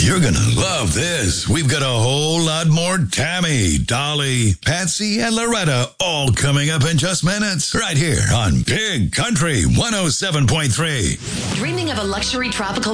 You're going to love this. We've got a whole lot more Tammy, Dolly, Patsy, and Loretta all coming up in just minutes. Right here on Big Country 107.3. Dreaming of a luxury tropical